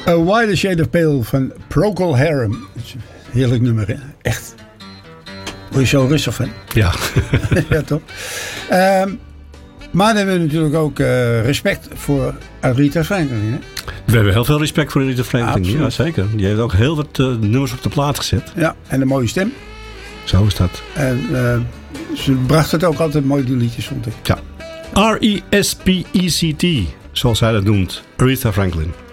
A Wider Shade of Pale van Procol Harum. Heerlijk nummer, hè? Echt. Word je zo rustig van? Ja. Ja, toch? Maar dan hebben we natuurlijk ook respect voor Aretha Franklin. Hè? We hebben heel veel respect voor Aretha Franklin. Absoluut. Ja, zeker. Die heeft ook heel wat nummers op de plaat gezet. Ja, en een mooie stem. Zo is dat. En ze bracht het ook altijd mooi, die liedjes, vond ik. Ja. R-E-S-P-E-C-T, zoals hij dat noemt. Aretha Franklin.